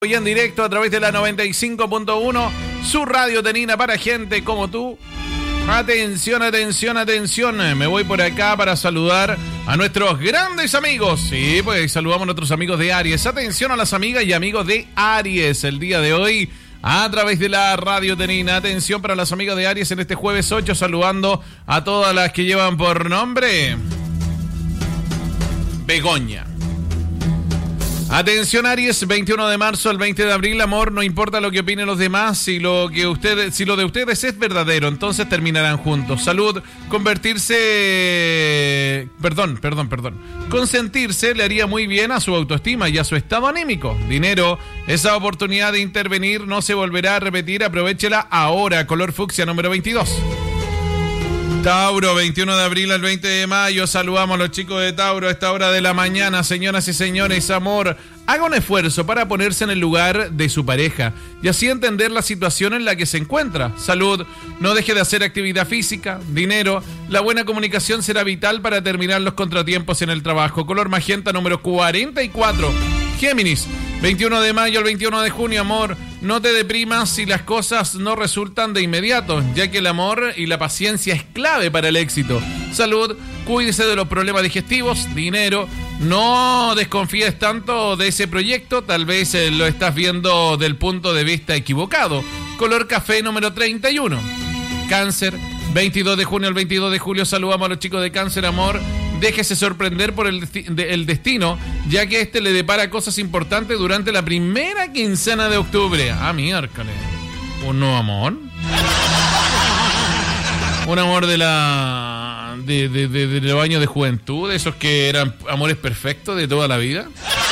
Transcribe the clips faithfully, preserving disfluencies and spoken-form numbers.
Y en directo a través de la noventa y cinco punto uno, su radio Tenina para gente como tú. Atención, atención, atención. Me voy por acá para saludar a nuestros grandes amigos. Sí, pues saludamos a nuestros amigos de Aries. Atención a las amigas y amigos de Aries el día de hoy a través de la radio Tenina. Atención para las amigas de Aries en este jueves ocho, saludando a todas las que llevan por nombre Begoña. Atención Aries, veintiuno de marzo al veinte de abril, amor, no importa lo que opinen los demás, si lo que ustedes, si lo de ustedes es verdadero, entonces terminarán juntos. Salud, convertirse, perdón, perdón, perdón, consentirse le haría muy bien a su autoestima y a su estado anímico. Dinero, esa oportunidad de intervenir no se volverá a repetir, aprovéchela ahora. Color fucsia número veintidós. Tauro, veintiuno de abril al veinte de mayo, saludamos a los chicos de Tauro a esta hora de la mañana. Señoras y señores, amor, haga un esfuerzo para ponerse en el lugar de su pareja y así entender la situación en la que se encuentra. Salud, no deje de hacer actividad física. Dinero, la buena comunicación será vital para terminar los contratiempos en el trabajo. Color magenta número cuarenta y cuatro. Géminis, veintiuno de mayo al veintiuno de junio, amor, no te deprimas si las cosas no resultan de inmediato, ya que el amor y la paciencia es clave para el éxito. Salud, cuídese de los problemas digestivos. Dinero, no desconfíes tanto de ese proyecto, tal vez eh, lo estás viendo del punto de vista equivocado. Color café número treinta y uno. Cáncer, veintidós de junio al veintidós de julio, saludamos a los chicos de Cáncer, amor. Déjese sorprender por el, el destino, ya que este le depara cosas importantes durante la primera quincena de octubre. Ah, miércoles. ¿Un nuevo amor? ¿Un amor de la de, de, de, de los años de juventud? ¿De esos que eran amores perfectos de toda la vida?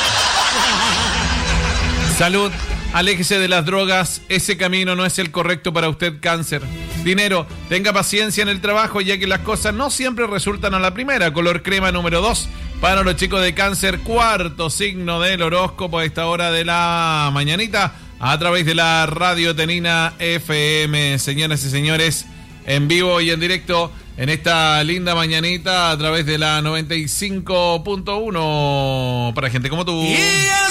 Salud. Aléjese de las drogas, ese camino no es el correcto para usted, Cáncer. Dinero, tenga paciencia en el trabajo, ya que las cosas no siempre resultan a la primera. Color crema número dos, para los chicos de Cáncer, cuarto signo del horóscopo a esta hora de la mañanita, a través de la radio Tenina F M. Señoras y señores, en vivo y en directo, en esta linda mañanita, a través de la noventa y cinco punto uno, para gente como tú. Yeah.